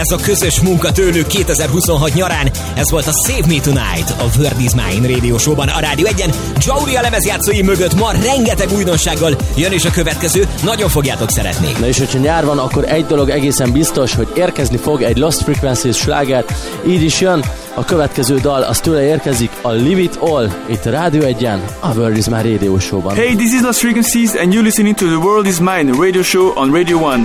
Ez a közös munka tőlük 2026 nyarán, ez volt a Save Me Tonight, a World Is Mine Radio Show-ban a Rádió 1-en. Jauria lemezjátszói mögött ma rengeteg újdonsággal jön is a következő, nagyon fogjátok szeretni. Na és hogyha nyár van, akkor egy dolog egészen biztos, hogy érkezni fog egy Lost Frequencies sláger, így is jön. A következő dal, az tőle érkezik, a Live It All, itt a Rádió 1-en, a World Is Mine Radio Show-ban. Hey, this is Lost Frequencies and you're listening to the World Is Mine Radio Show on Radio 1.